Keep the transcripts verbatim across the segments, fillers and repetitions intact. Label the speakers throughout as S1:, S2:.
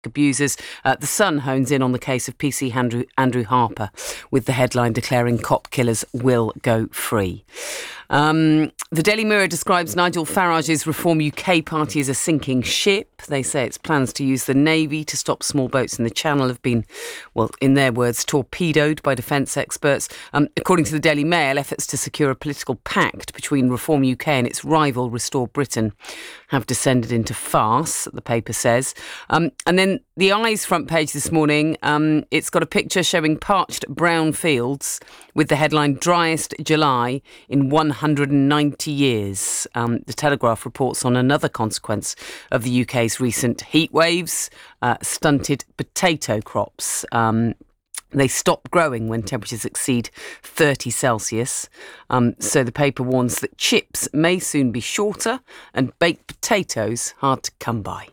S1: abusers. Uh, the Sun hones in on the case of P C Andrew, Andrew Harper, with the headline declaring cop killers will go free. Um, the Daily Mirror describes Nigel Farage's Reform U K party as a sinking ship. They say its plans to use the Navy to stop small boats in the Channel have been, well, in their words, torpedoed by defence experts. Um, according to the Daily Mail, efforts to secure a political pact between Reform U K and its rival Restore Britain have descended into farce, the paper says. Um, and then the Eye's front page this morning, um, it's got a picture showing parched brown fields with the headline Driest July in one hundred ninety years. Um, the Telegraph reports on another consequence of the U K's recent heat waves, uh, stunted potato crops. Um, They stop growing when temperatures exceed thirty Celsius. Um, so the paper warns that chips may soon be shorter and baked potatoes hard to come by.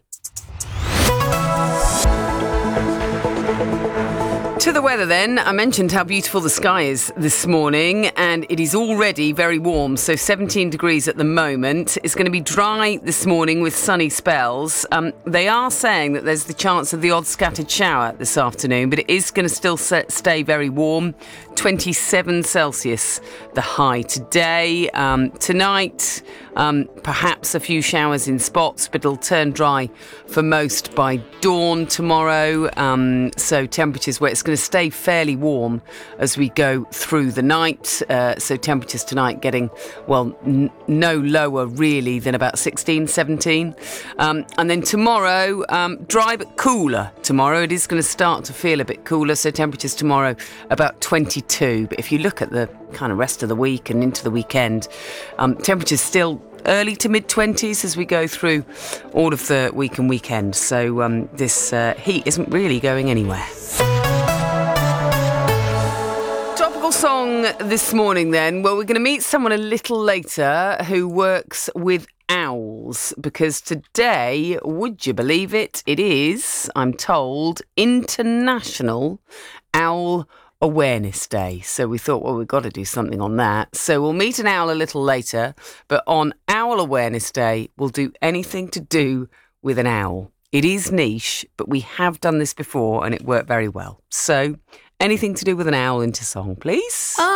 S1: To the weather then. I mentioned how beautiful the sky is this morning, and it is already very warm, so seventeen degrees at the moment. It's going to be dry this morning with sunny spells. Um, they are saying that there's the chance of the odd scattered shower this afternoon, but it is going to still stay very warm. twenty-seven Celsius the high today. Um, tonight, um, perhaps a few showers in spots, but it'll turn dry for most by dawn tomorrow. Um, so temperatures where it's going to stay fairly warm as we go through the night. Uh, so temperatures tonight getting, well, n- no lower really than about sixteen, seventeen. Um, and then tomorrow, um, dry but cooler tomorrow. It is going to start to feel a bit cooler. So temperatures tomorrow about twenty-two. But if you look at the kind of rest of the week and into the weekend, um, temperatures still early to mid-twenties as we go through all of the week and weekend. So um, this uh, heat isn't really going anywhere. Topical song this morning then. Well, we're going to meet someone a little later who works with owls, because today, would you believe it, it is, I'm told, International Owl Awareness Day. So we thought, well, we've got to do something on that. So we'll meet an owl a little later, but on Owl Awareness Day, we'll do anything to do with an owl. It is niche, but we have done this before and it worked very well. So anything to do with an owl into song, please. Oh.